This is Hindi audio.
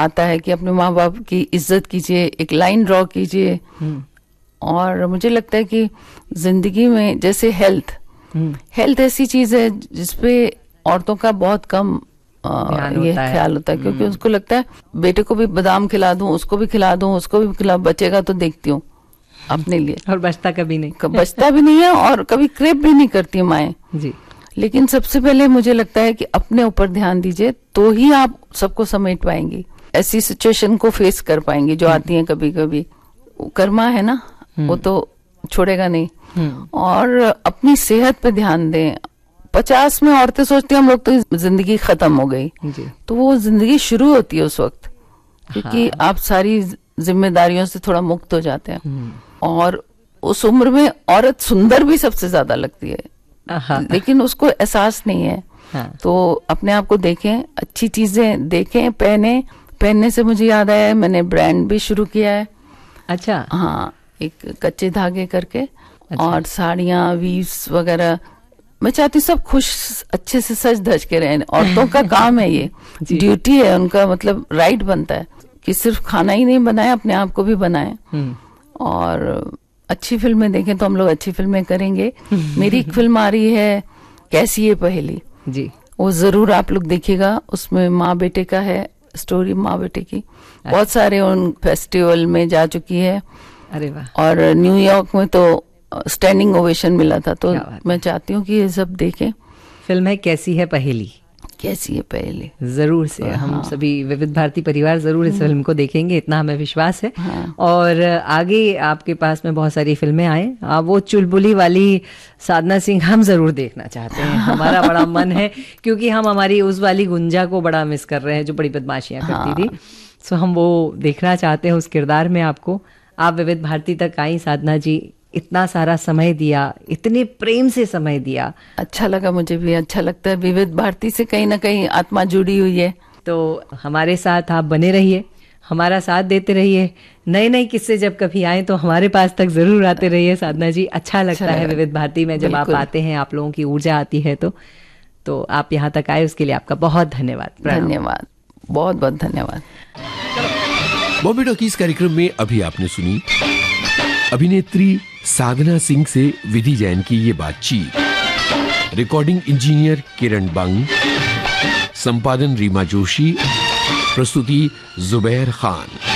आता है कि अपने माँ बाप की इज्जत कीजिए, एक लाइन ड्रॉ कीजिए। और मुझे लगता है कि जिंदगी में जैसे हेल्थ ऐसी चीज है जिसपे औरतों का बहुत कम ये ख्याल होता है, क्योंकि उसको लगता है बेटे को भी बादाम खिला दूं, उसको भी खिला दूं, उसको भी खिला, बचेगा तो देखती हूँ अपने लिए। और बचता कभी नहीं, बचता भी नहीं है, और कभी क्रेप भी नहीं करती माएँ जी। लेकिन सबसे पहले मुझे लगता है कि अपने ऊपर ध्यान दीजिए, तो ही आप सबको समेट पाएंगी, ऐसी सिचुएशन को फेस कर पाएंगी जो आती है कभी कभी। कर्मा है ना, वो तो छोड़ेगा नहीं। और अपनी सेहत पे ध्यान दें। 50 में औरतें सोचती हैं हम लोग तो जिंदगी खत्म हो गई, तो वो जिंदगी शुरू होती है उस वक्त, क्योंकि आप सारी जिम्मेदारियों से थोड़ा मुक्त हो जाते हैं। और उस उम्र में औरत सुंदर भी सबसे ज्यादा लगती है, लेकिन उसको एहसास नहीं है। तो अपने आप को देखें, अच्छी चीजें देखें, पहनने से मुझे याद आया, मैंने ब्रांड भी शुरू किया है। अच्छा। हाँ, एक कच्चे धागे करके। अच्छा। और साड़ियाँ, वीव्स वगैरह, मैं चाहती हूँ सब खुश अच्छे से सज धज के रहें। औरतों का काम है ये, ड्यूटी है उनका, मतलब राइट बनता है कि सिर्फ खाना ही नहीं बनाए, अपने आप को भी बनाए। और अच्छी फिल्में देखें तो हम लोग अच्छी फिल्में करेंगे। मेरी एक फिल्म आ रही है कैसी है पहेली जी, वो जरूर आप लोग देखिएगा। उसमें माँ बेटे का है स्टोरी, माँ बेटे की। बहुत सारे उन फेस्टिवल में जा चुकी है। अरे वाह। और न्यूयॉर्क में तो स्टैंडिंग ओवेशन मिला था। तो मैं चाहती हूँ कि ये सब देखें। फिल्म है कैसी है पहेली। कैसी है पहेली, जरूर से हम सभी विविध भारती परिवार जरूर इस फिल्म को देखेंगे, इतना हमें विश्वास है। और आगे आपके पास में बहुत सारी फिल्में आए। वो चुलबुली वाली साधना सिंह हम जरूर देखना चाहते हैं, हमारा बड़ा मन है, क्योंकि हम हमारी उस वाली गुंजा को बड़ा मिस कर रहे हैं जो बड़ी बदमाशियां करती थी। सो हम वो देखना चाहते हैं उस किरदार में आपको। आप विविध भारती तक आई साधना जी, इतना सारा समय दिया, इतने प्रेम से समय दिया। अच्छा लगा, मुझे भी अच्छा लगता है। विविध भारती से कहीं ना कहीं आत्मा जुड़ी हुई है। तो हमारे साथ आप बने रहिए, हमारा साथ देते रहिए। नए नए किस्से जब कभी आए तो हमारे पास तक जरूर आते रहिए साधना जी। अच्छा लगता है विविध भारती में जब आप आते हैं, आप लोगों की ऊर्जा आती है। तो आप यहाँ तक आए उसके लिए आपका बहुत धन्यवाद। धन्यवाद, बहुत बहुत धन्यवाद। बॉम्बे टॉकीज कार्यक्रम में अभी आपने सुनी अभिनेत्री साधना सिंह से विधि जैन की ये बातचीत। रिकॉर्डिंग इंजीनियर किरण बंग, संपादन रीमा जोशी, प्रस्तुति जुबैर खान।